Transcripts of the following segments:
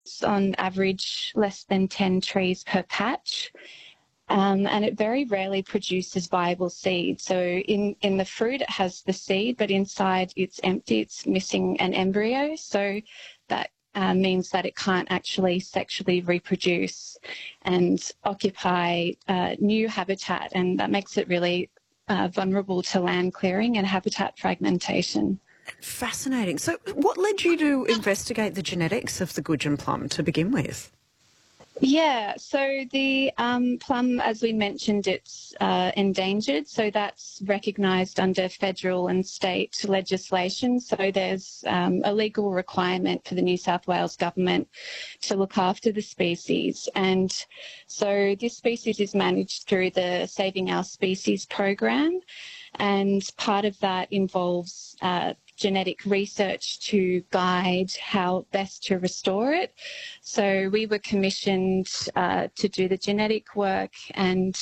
on average less than 10 trees per patch. And it very rarely produces viable seed. So in the fruit, it has the seed, but inside it's empty, it's missing an embryo. So that means that it can't actually sexually reproduce and occupy new habitat, and that makes it really vulnerable to land clearing and habitat fragmentation. Fascinating. So what led you to investigate the genetics of the gudgeon plum to begin with? Yeah, so the plum, as we mentioned, it's endangered, so that's recognised under federal and state legislation. So there's a legal requirement for the New South Wales government to look after the species. And so this species is managed through the Saving Our Species program, and part of that involves genetic research to guide how best to restore it. So we were commissioned to do the genetic work, and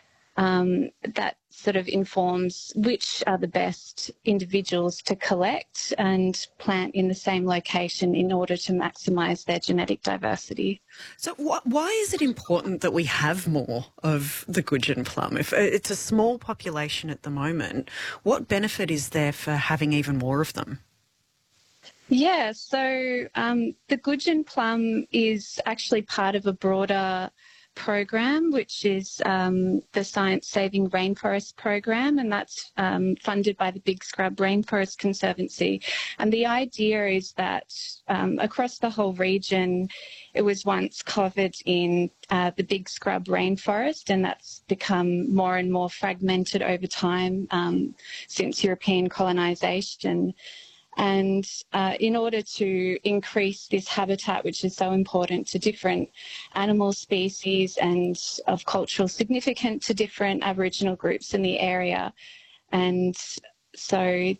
that sort of informs which are the best individuals to collect and plant in the same location in order to maximise their genetic diversity. So why is it important that we have more of the gudgeon plum? If it's a small population at the moment, what benefit is there for having even more of them? Yeah, so the gudgeon plum is actually part of a broader program, which is the Science Saving Rainforest program, and that's funded by the Big Scrub Rainforest Conservancy. And the idea is that across the whole region, it was once covered in the Big Scrub Rainforest, and that's become more and more fragmented over time since European colonisation. And in order to increase this habitat, which is so important to different animal species and of cultural significance to different Aboriginal groups in the area. And so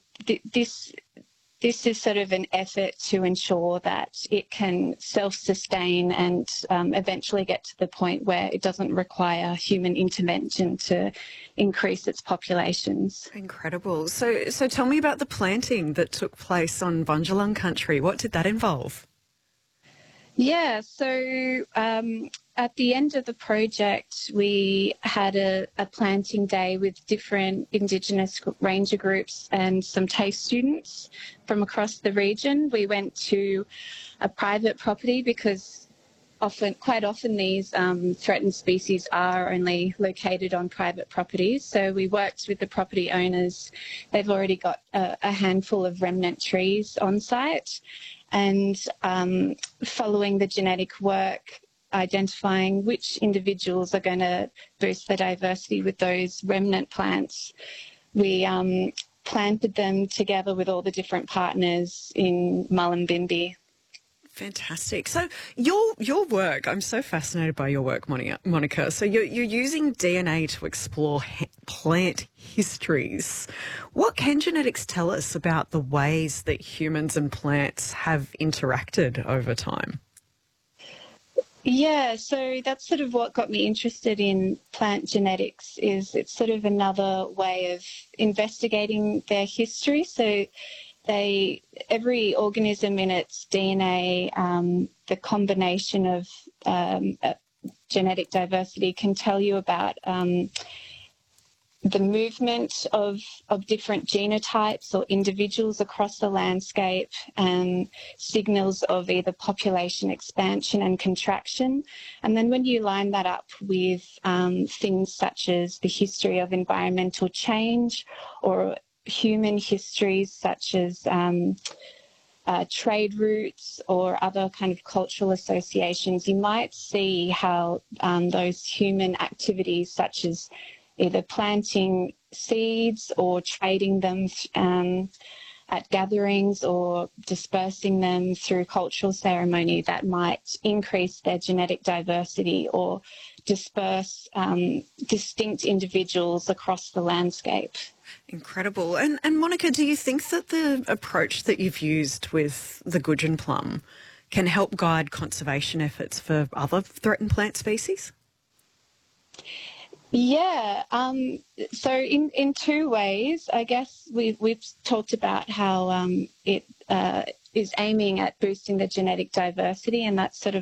this is sort of an effort to ensure that it can self-sustain and eventually get to the point where it doesn't require human intervention to increase its populations. Incredible. So tell me about the planting that took place on Bundjalung country. What did that involve? Yeah, so at the end of the project, we had a planting day with different Indigenous ranger groups and some TAFE students from across the region. We went to a private property because quite often these threatened species are only located on private properties. So we worked with the property owners. They've already got a handful of remnant trees on site. And following the genetic work, identifying which individuals are going to boost the diversity with those remnant plants, we planted them together with all the different partners in Mullumbimby. Fantastic. So your work, I'm so fascinated by your work, Monica. So you're using DNA to explore plant histories. What can genetics tell us about the ways that humans and plants have interacted over time? Yeah, so that's sort of what got me interested in plant genetics. Is it's sort of another way of investigating their history. So every organism in its DNA, the combination of genetic diversity can tell you about the movement of different genotypes or individuals across the landscape, and signals of either population expansion and contraction. And then when you line that up with things such as the history of environmental change or human histories such as trade routes or other kind of cultural associations, you might see how those human activities such as either planting seeds or trading them at gatherings or dispersing them through cultural ceremony that might increase their genetic diversity or disperse distinct individuals across the landscape. Incredible. And Monica, do you think that the approach that you've used with the gudgeon plum can help guide conservation efforts for other threatened plant species? Yeah, so in two ways, I guess we've talked about how it is aiming at boosting the genetic diversity, and that's sort of